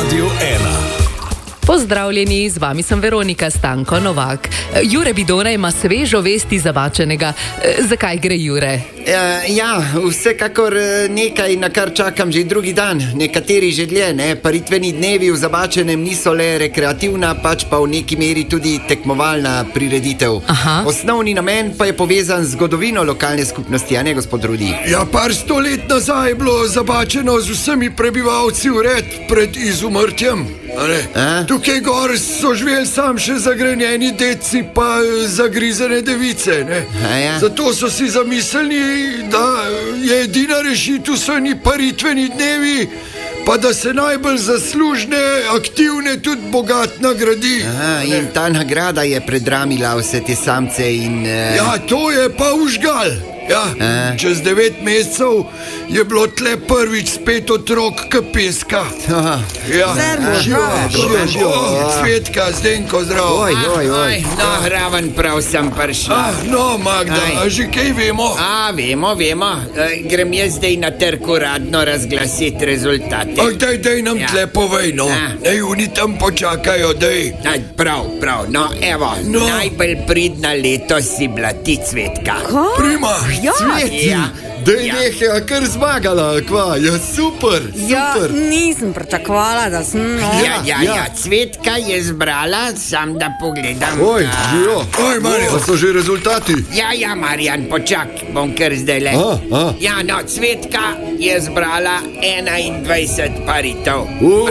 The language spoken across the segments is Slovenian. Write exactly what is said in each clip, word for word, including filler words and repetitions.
Radio ena. Pozdravljeni, z vami sem Veronika Stanko Novak. Jure Bidona ima svežo vesti zabačenega. Zakaj gre, Jure? Ja, ja, vsekakor nekaj, na kar čakam že drugi dan. Nekateri že dlje, ne? Paritveni dnevi v Zabačenem niso le rekreativna, pač pa v neki meri tudi tekmovalna prireditev. Aha. Osnovni namen pa je povezan z zgodovino lokalne skupnosti, a ne, gospod Rudi? Ja, par sto let nazaj je bilo Zabačeno z vsemi prebivalci ured pred izumrtjem. Tukaj gor so živeli sam še zagrenjeni deci pa zagrizene device, ne? Ja. Zato so si zamislili, da je edina rešitev so ni paritveni dnevi, pa da se najbolj zaslužne, aktivne, tudi bogat nagradi. Aha, in ta nagrada je predramila vse te samce in... Uh... Ja, to je pa užgal. Ja, A? čez devet mesecev je bilo tle prvič spet otrok k peska. Aha. Ja, Servo, živo, zdravo. živo, živo. Oh, Cvetka, Zdenko, zdravo. Oj, oj, oj. No, raven prav sem prišla. Ah, no, Magda, Aj. a že kaj vemo? A, vemo, vemo. E, grem jaz zdaj na trg uradno razglasiti rezultate. Ah, daj, daj nam Ja. tle povej, no. Ja. Naj oni tam počakajo, daj. Aj, prav, prav. No, evo, No. najbolj pridna letos si bila ti, Cvetka. Prima. Ja, Cveti, Ja. daj Ja. nekaj, kar zmagala, kva, ja, super, ja, super. nisem pričakovala, da sem, no. Ja, ja, Ja. ja, Cvetka je zbrala, sam da pogledam. Oj, A, živo. Oj, Marjan. Pa so že rezultati. Ja, ja, Marjan, počak, bom kar zdaj le. A, a. Ja, no, Cvetka je zbrala enaindvajset paritev. Uh,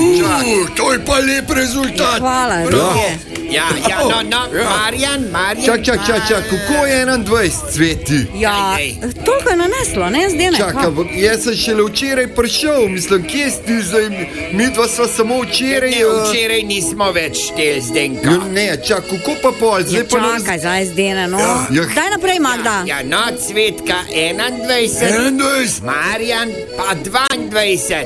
Uh, to je pa lep rezultat. Hvala, Bravo. Rudi. Ja, ja, no, no, Ja. Marjan, Marjan. Čak, čak, čak, čak, kako je enaindvajset, Cveti? Ja, Daj, toliko je naneslo, ne, zdaj ne. Čakaj, ampak jaz sem šele včeraj prišel, mislim, kje si ti zdaj, mi dva sva samo včeraj... Ne, eh, včeraj nismo več šteli, Ja, Zdenko. ne, čak, kako pa pol, Ja, zdaj pa nam... čakaj, zdaj zdaj ne, no. Ja. Daj naprej, Magda. Ja, no, Cvetka enaindvajset, enaindvajset. Marjan pa dvaindvajset.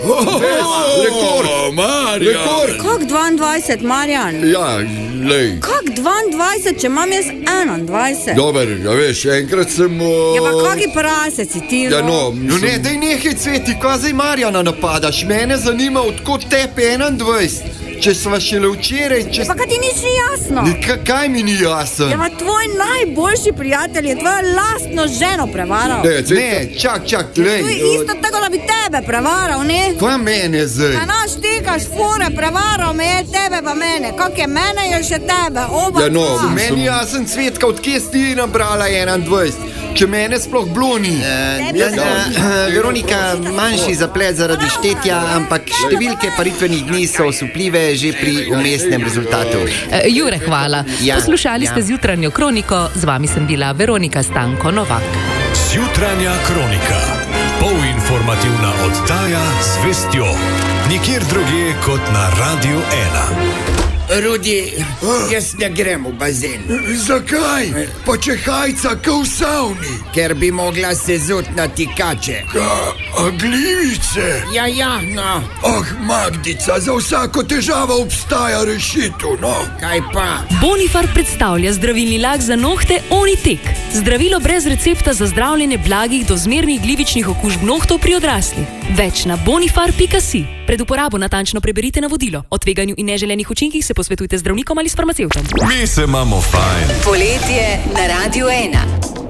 Rekord. Oh, Marjan. Rekord. Kak dvaindvajset, Marjan? Ja, lej. Kak dvaindvajset, če imam jaz enaindvajset? Dober, ja veš, enkrat sem... Uh... Ja, pa kaki prase si ti, Ja, no. no, no ne, daj nekaj, Cveti, kaj zdaj Marjana napadaš? Mene zanima, odkot tepe enaindvajset. Če sva šele včeraj, če... Ja, pa kaj ti nič ni jasno? Ne, ka- Kaj mi ni jasno? Ja, pa tvoj najboljši prijatelj je tvojo lastno ženo prevaral. Ne, ne, čak, čak, lej. To je isto tako, da bi tebe prevaral, ne? Kaj mene zdaj? A naš tekaš fure, prevaral me je, tebe pa mene. Kak je mene, je še tebe, oba Ja, no, dva. meni jasen, Cvetka, odkje si ti nabrala enaindvajset? Če mene sploh bloni. Tebi Ja, je ja, to. Veronika, manjši zaplet zaradi štetja, ampak številke paritvenih dni so osupljive že pri umestnem rezultatu. E, Jure, hvala. Ja, Poslušali ja. ste zjutranjo kroniko, z vami sem bila Veronika Stanko Novak. Jutranja kronika. Polinformativna oddaja z vestjo. Nikjer drugje kot na Radio ena. Rudi, jaz ne grem v bazen, Zakaj? Pa če hajca ka v savni. ker bi mogla se zut na tikače. Ka, a glivice? Ja, ja, no, Ah, Magdica, za vsako težavo obstaja rešitev, no. kaj pa? Bonifar predstavlja zdravilni lak za nohte Onitek. Zdravilo brez recepta za zdravljenje blagih do zmernih glivičnih okužb nohtov pri odraslih. Več na bonifar pika si. Pred uporabo natančno preberite navodilo. O tveganju in neželenih učinkih se posvetujte z zdravnikom ali s farmacevtom. Mi se imamo fajn. Poletje na Radio ena.